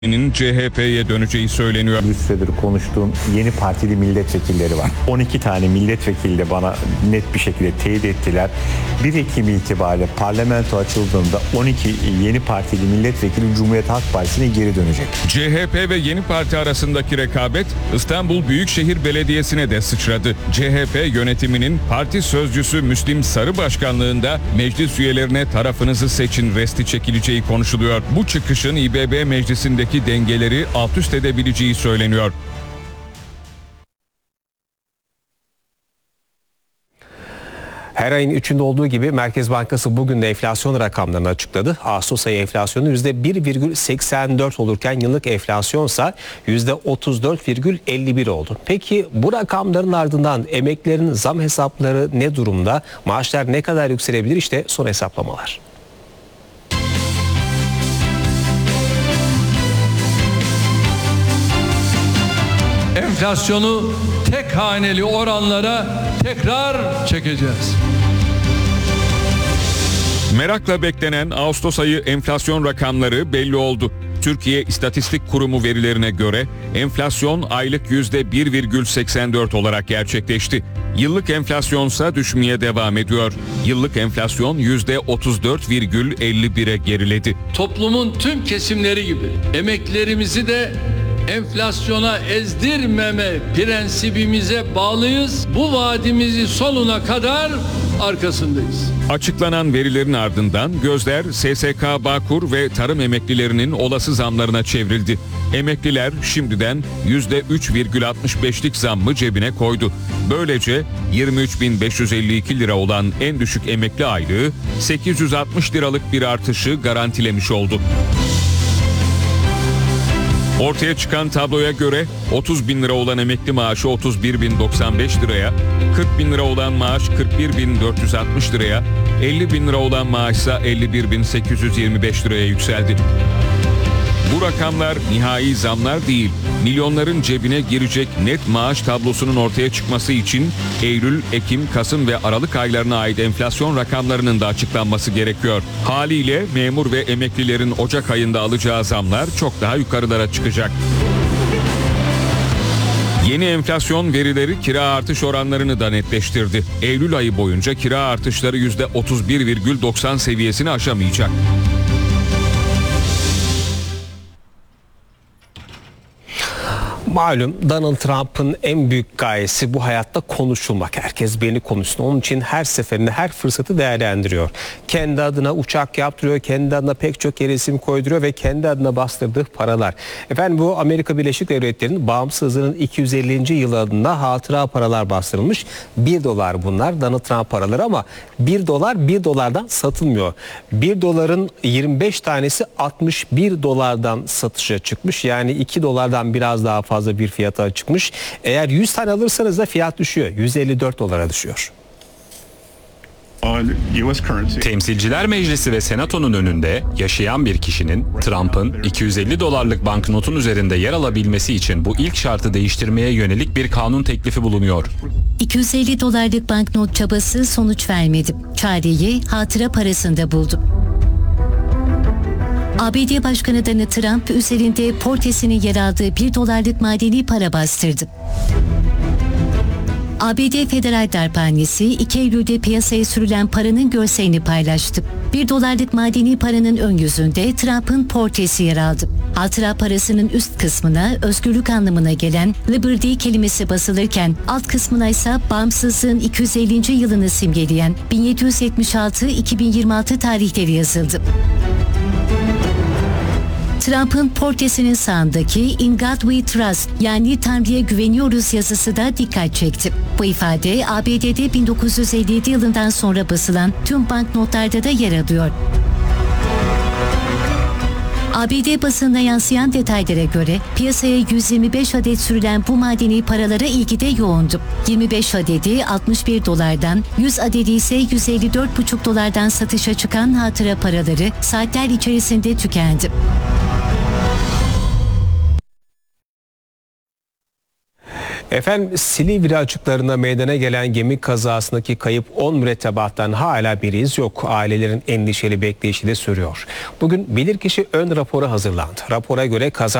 CHP'ye döneceği söyleniyor. Bir süredir konuştuğum yeni partili milletvekilleri var. 12 tane milletvekili de bana net bir şekilde teyit ettiler. 1 Ekim itibariyle parlamento açıldığında 12 yeni partili milletvekili Cumhuriyet Halk Partisi'ne geri dönecek. CHP ve yeni parti arasındaki rekabet İstanbul Büyükşehir Belediyesi'ne de sıçradı. CHP yönetiminin parti sözcüsü Müslim Sarı başkanlığında meclis üyelerine tarafınızı seçin resti çekileceği konuşuluyor. Bu çıkışın İBB meclisindeki dengeleri alt üst edebileceği söyleniyor. Her ayın 3'ünde olduğu gibi Merkez Bankası bugün de enflasyon rakamlarını açıkladı. Ağustos ayı enflasyonu %1,84 olurken yıllık enflasyonsa %34,51 oldu. Peki bu rakamların ardından emeklilerin zam hesapları ne durumda? Maaşlar ne kadar yükselebilir? İşte son hesaplamalar. Enflasyonu tek haneli oranlara tekrar çekeceğiz. Merakla beklenen Ağustos ayı enflasyon rakamları belli oldu. Türkiye İstatistik Kurumu verilerine göre enflasyon aylık %1,84 olarak gerçekleşti. Yıllık enflasyonsa düşmeye devam ediyor. Yıllık enflasyon %34,51'e geriledi. Toplumun tüm kesimleri gibi emeklilerimizi de enflasyona ezdirmeme prensibimize bağlıyız. Bu vaadimizi sonuna kadar arkasındayız. Açıklanan verilerin ardından gözler SSK Bağkur ve tarım emeklilerinin olası zamlarına çevrildi. Emekliler şimdiden %3,65'lik zammı cebine koydu. Böylece 23.552 lira olan en düşük emekli aylığı 860 liralık bir artışı garantilemiş oldu. Ortaya çıkan tabloya göre 30 bin lira olan emekli maaşı 31.095 liraya, 40 bin lira olan maaş 41.460 liraya, 50 bin lira olan maaşsa 51.825 liraya yükseldi. Bu rakamlar nihai zamlar değil, milyonların cebine girecek net maaş tablosunun ortaya çıkması için Eylül, Ekim, Kasım ve Aralık aylarına ait enflasyon rakamlarının da açıklanması gerekiyor. Haliyle memur ve emeklilerin Ocak ayında alacağı zamlar çok daha yukarılara çıkacak. Yeni enflasyon verileri kira artış oranlarını da netleştirdi. Eylül ayı boyunca kira artışları %31,90 seviyesini aşamayacak. Malum Donald Trump'ın en büyük gayesi bu hayatta konuşulmak. Herkes beni konuşsun. Onun için her seferinde her fırsatı değerlendiriyor. Kendi adına uçak yaptırıyor, kendi adına pek çok yere isim koyduruyor ve kendi adına bastırdığı paralar. Efendim bu Amerika Birleşik Devletleri'nin bağımsızlığının 250. yılı adına hatıra paralar bastırılmış. $1 bunlar Donald Trump paraları ama $1 satılmıyor. $1 25 tanesi $61'dan satışa çıkmış. Yani $2 biraz daha fazla bir fiyata çıkmış. Eğer 100 tane alırsanız da fiyat düşüyor. $154 düşüyor. Temsilciler Meclisi ve Senato'nun önünde yaşayan bir kişinin Trump'ın $250 banknotun üzerinde yer alabilmesi için bu ilk şartı değiştirmeye yönelik bir kanun teklifi bulunuyor. $250 banknot çabası sonuç vermedi. Çareyi hatıra parasında buldu. ABD Başkanı Donald Trump üzerinde portresinin yer aldığı $1 madeni para bastırdı. ABD Federal Darphanesi 2 Eylül'de piyasaya sürülen paranın görselini paylaştı. $1 madeni paranın ön yüzünde Trump'ın portresi yer aldı. Hatıra parasının üst kısmına özgürlük anlamına gelen Liberty kelimesi basılırken alt kısmına ise bağımsızlığın 250. yılını simgeleyen 1776-2026 tarihleri yazıldı. Trump'ın portresinin sağındaki "In God We Trust" yani Tanrı'ya güveniyoruz yazısı da dikkat çekti. Bu ifade ABD'de 1957 yılından sonra basılan tüm banknotlarda da yer alıyor. ABD basınına yansıyan detaylara göre piyasaya 125 adet sürülen bu madeni paralara ilgi de yoğundu. 25 adedi $61'dan, 100 adedi ise $154,5'dan satışa çıkan hatıra paraları saatler içerisinde tükendi. Efendim, Silivri açıklarında meydana gelen gemi kazasındaki kayıp 10 mürettebattan hala bir iz yok. Ailelerin endişeli bekleyişi de sürüyor. Bugün bilirkişi ön raporu hazırlandı. Rapora göre kaza